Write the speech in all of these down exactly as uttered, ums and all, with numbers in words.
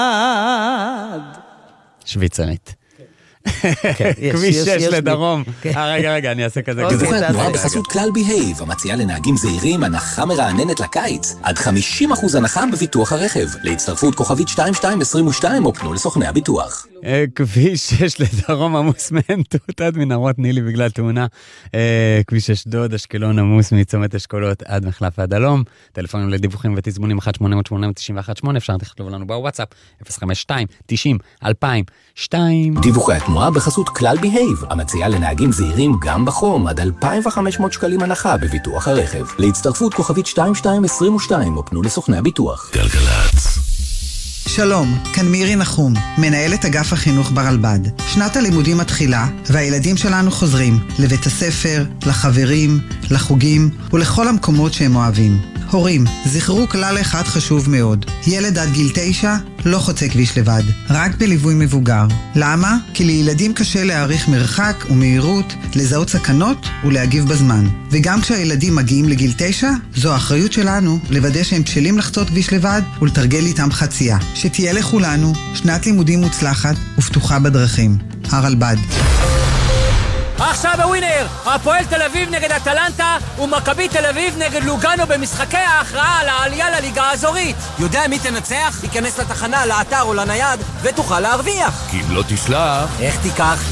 שוויצרית. כביש שש לדרום. רגע, רגע, אני אעשה כזה. דיווחי התנועה בחסות כלל בהייב, המציעה לנהגים זהירים הנחה מרעננת לקיץ, עד חמישים אחוז הנחה בביטוח הרכב. להצטרפות כוכבית שתיים שתיים עשרים ושתיים או פנו לסוכני הביטוח. כביש שש לדרום עמוס מעין תות עד מנהרות נילי בגלל תאונה. כביש אשדוד אשקלון עמוס מצומת אשכולות עד מחלף עד הלום. טלפונים לדיווחים ותזמונים אחת שמונה אפס אפס תשע אחת שמונה, אפשר לכתוב לנו בוואטסאפ אפס חמש שתיים תשעים אלפיים ושתיים. דיווחי התנועה בחסות כלל בהייב, המציעה לנהגים זהירים גם בחום עד אלפיים וחמש מאות שקלים הנחה בביטוח הרכב. להצטרפות כוכבית שתיים שתיים עשרים ושתיים או פנו לסוכני הביטוח. גלגלצ. שלום, כאן מירי נחום, מנהלת אגף החינוך ברלב"ד. שנת הלימודים מתחילה, והילדים שלנו חוזרים לבית הספר, לחברים, לחוגים ולכל המקומות שהם אוהבים. הורים, זכרו כלל אחד חשוב מאוד. ילד עד גיל תשע לא חוצה כביש לבד, רק בליווי מבוגר. למה? כי לילדים קשה להעריך מרחק ומהירות, לזהות סכנות ולהגיב בזמן. וגם כשהילדים מגיעים לגיל תשע, זו האחריות שלנו לוודא שהם בשלים לחצות כביש לבד ולתרגל איתם חצייה. שתהיה לכולנו שנת לימודים מוצלחת ופתוחה בדרכים. הרלב"ד. עכשיו בווינר, הפועל תל אביב נגד אטלנטה ומכבי תל אביב נגד לוגאנו במשחקי ההכרעה על העלייה לליגה האזורית. יודע מי תנצח? ייכנס לתחנה, לאתר או לנייד ותוכל להרוויח. כי אם לא תשלח... איך תיקח?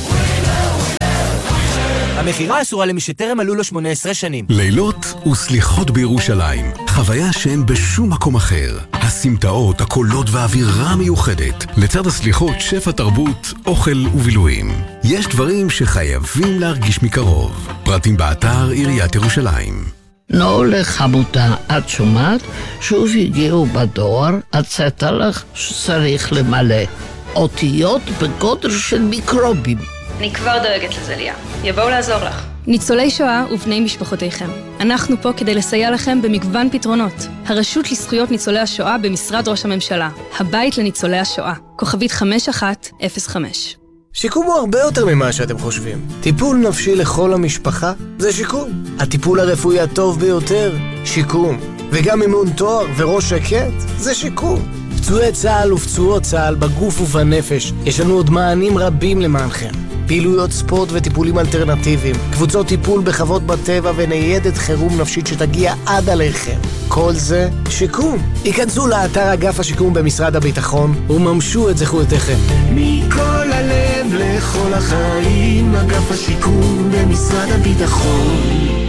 המחירה אסורה למי שטרם מלאו לו שמונה עשרה שנים. לילות וסליחות בירושלים. חוויה שאין בשום מקום אחר. הסמטאות, הקולות והאווירה מיוחדת. לצד הסליחות, שפע תרבות, אוכל ובילויים. יש דברים שחייבים להרגיש מקרוב. פרטים באתר עיריית ירושלים. לא לחמותה, את שומעת? שוב הגיעו בדואר, הצעת לך שצריך למלא. אותיות בגודל של מיקרובים. אני כבר דואגת לזה, ליה. יבואו לעזור לך. ניצולי שואה ובני משפחותיכם. אנחנו פה כדי לסייע לכם במגוון פתרונות. הרשות לזכויות ניצולי השואה במשרד ראש הממשלה. הבית לניצולי השואה. כוכבית חמש אחת אפס חמש. שיקום הוא הרבה יותר ממה שאתם חושבים. טיפול נפשי לכל המשפחה זה שיקום. הטיפול הרפואי הטוב ביותר, שיקום. וגם אימון תואר וראש שקט זה שיקום. פצועי צה"ל ופצועות צה"ל בגוף ובנפש, יש לנו עוד מענים רבים למענכם. פעילויות ספורט וטיפולים אלטרנטיביים, קבוצות טיפול בחוות בטבע וניידת חירום נפשית שתגיע עד עליכם. כל זה שיקום. היכנסו לאתר אגף השיקום במשרד הביטחון וממשו את זכויותיכם. מכל הלב לכל החיים, אגף השיקום במשרד הביטחון.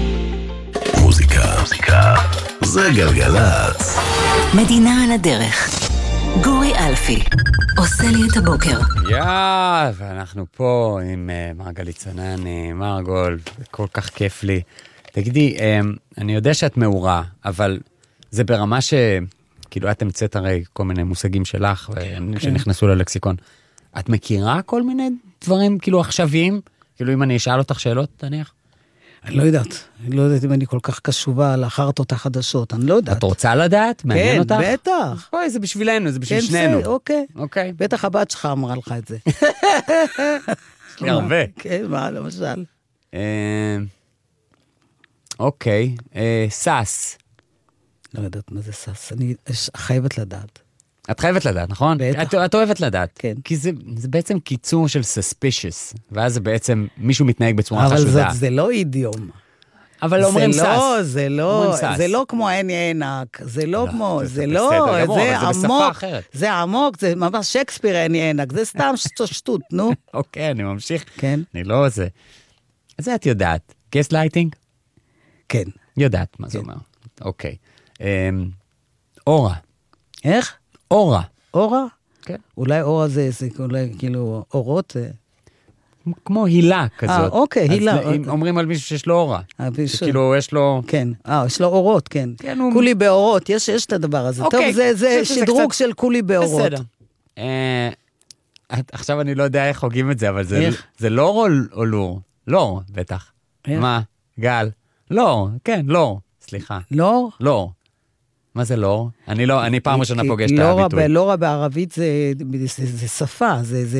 מוזיקה, מוזיקה, זה גלגלצ. מדינה על הדרך. גורי אלפי עושה לי את הבוקר. יא, ואנחנו פה עם uh, מרגלית צנני, מרגול, כל כך כיף לי. תגידי, um, אני יודע שאת מאורה, אבל זה ברמה ש... כאילו, את המצאת הרי כל מיני מושגים שלך, כן. שנכנסו ללקסיקון. את מכירה כל מיני דברים, כאילו, עכשוויים? כאילו, אם אני אשאל אותך שאלות, תניח? אני לא יודעת, אני לא יודעת אם אני כל כך קשובה לאחר אותה חדשות, אני לא יודעת. את רוצה לדעת? מעניין אותך? כן, בטח. אוי, זה בשבילנו, זה בשביל שנינו. אוקיי, אוקיי. בטח הבת שלך אמרה לך את זה. יש לי הרבה. כן, מה, למשל? אוקיי, סס. לא יודעת מה זה סס, אני חייבת לדעת. את חייבת לדעת, נכון? בטח. את אוהבת לדעת. כן. כי זה, זה בעצם קיצור של suspicious, ואז זה בעצם מישהו מתנהג בצורה חשודה. אבל זה לא אידיום. אבל אומרים סס. זה לא, זה לא, זה לא כמו עיני ענק, זה לא כמו, זה לא, זה עמוק, זה עמוק, זה ממש שייקספיר עיני ענק, זה סתם שטות, נו. אוקיי, אני ממשיך. כן. אני לא זה. אז את יודעת, גסט לייטינג? כן. יודעת מה זה אומר. אוקיי. אורה. איך? אורה. אורה? כן. אולי אורה זה, זה אולי כאילו אורות? כמו הילה כזאת. אה, אוקיי, הילה. אז אומרים על מישהו שיש לו אורה. שכאילו יש לו... כן, אה, יש לו אורות, כן. כולי באורות, יש את הדבר הזה. טוב, זה שדרוג של כולי באורות. בסדר. עכשיו אני לא יודע איך הוגים את זה, אבל זה לור או לור? לור, בטח. מה? גל? לור, כן, לור. סליחה. לור? לור. מה זה לור? אני לא, אני פעם ראשונה פוגש את הביטוי. לורה בערבית זה שפה,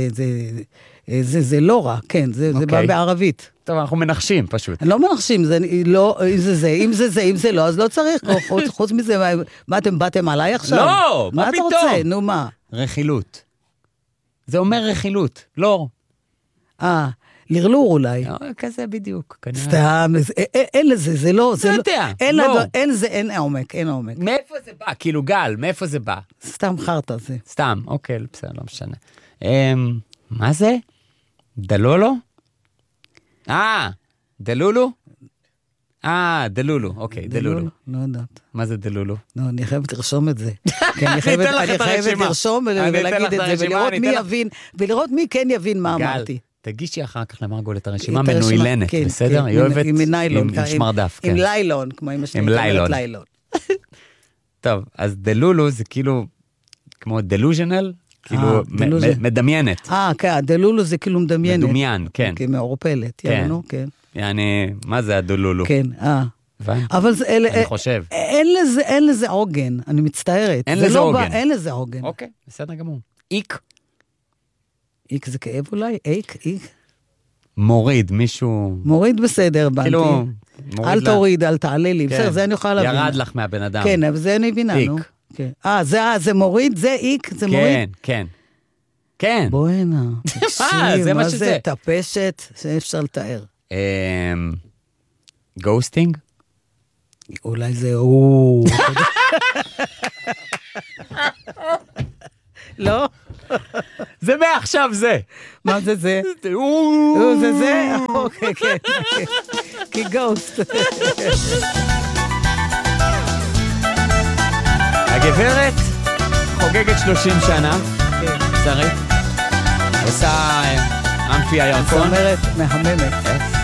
זה לורה, כן, זה בא בערבית. טוב, אנחנו מנחשים פשוט. לא מנחשים, אם זה זה, אם זה זה, אם זה לא, אז לא צריך. חוץ מזה, מה אתם באתם עליי עכשיו? לא, מה פתאום? מה אתה רוצה? נו מה? רכילות. זה אומר רכילות, לא. אה, לרלור אולי. כזה בדיוק. סתם, אין לזה, זה לא, זה לא. לא. אין לזה, אין עומק, אין עומק. מאיפה זה בא? כאילו גל, מאיפה זה בא? סתם חרטה זה. סתם, אוקיי, בסדר, לא משנה. מה זה? דלולו? אה, דלולו? אה, דלולו, אוקיי, דלולו. לא יודעת. מה זה דלולו? לא, אני חייבת לרשום את זה. אני חייבת לרשום ולהגיד את זה, ולראות מי יבין, ולראות מי כן יבין מה אמרתי. תגישי אחר כך למרגול את הרשימה מנוילנת, בסדר? היא אוהבת עם שמרדף. עם ליילון, כמו אמא שלי. עם ליילון. טוב, אז דלולו זה כאילו, כמו דלוז'נל, כאילו מדמיינת. אה, כן, דלולו זה כאילו מדמיינת. מדומיין, כן. מעורפלת, יענו, כן. יעני, מה זה הדלולו? כן, אה. אבל זה, אני חושב. אין לזה עוגן, אני מצטערת. אין לזה עוגן. אין לזה עוגן. אוקיי, בסדר גמור. איק. איק זה כאב אולי? איק, איק. מוריד, מישהו... מוריד בסדר, בנתי. כאילו... אל תוריד, אל תעלה לי. בסדר, זה אני יכולה להבין. ירד לך מהבן אדם. כן, אבל זה אני מבינה, נו. אה, זה מוריד? זה איק? זה מוריד? כן, כן. כן. בואנה. זה מה שזה. טפשת שאפשר לתאר. גוסטינג? אולי זה הוא. לא? זה מעכשיו זה. מה זה זה? זה זה? אוקיי, כן. כי גוסט. הגברת חוגגת שלושים שנה. שרית. עושה אמפי הירקון. זמרת מהממת.